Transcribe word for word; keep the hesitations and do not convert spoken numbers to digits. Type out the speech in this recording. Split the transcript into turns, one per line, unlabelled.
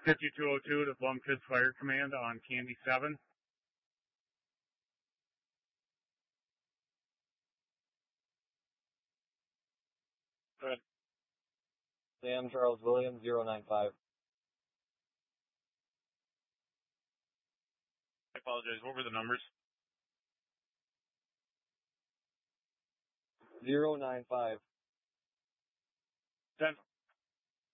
fifty-two oh two to Blomquist Fire Command on Candy seven. Go ahead.
Sam Charles Williams, zero nine five.
I apologize. What were the numbers?
zero nine five.
Then